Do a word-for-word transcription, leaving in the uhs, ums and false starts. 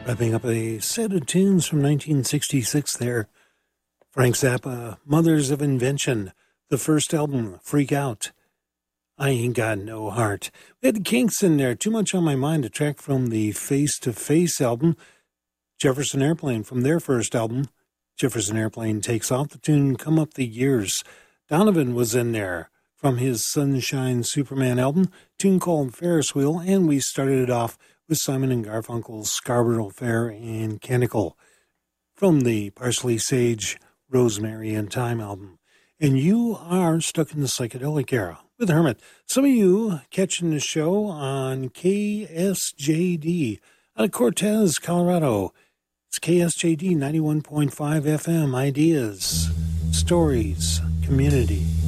Wrapping up a set of tunes from nineteen sixty-six there. Frank Zappa, Mothers of Invention, the first album, Freak Out. I Ain't Got No Heart. We had the Kinks in there, Too Much on My Mind, a track from the Face to Face album. Jefferson Airplane from their first album. Jefferson Airplane takes off the tune Come Up the Years. Donovan was in there from his Sunshine Superman album, tune called Ferris Wheel, and we started it off with Simon and Garfunkel's Scarborough Fair and Canticle from the Parsley, Sage, Rosemary and Thyme album. And you are stuck in the psychedelic era with Hermit. Some of you catching the show on K S J D out of Cortez, Colorado. It's K S J D ninety-one point five F M. Ideas, stories, community.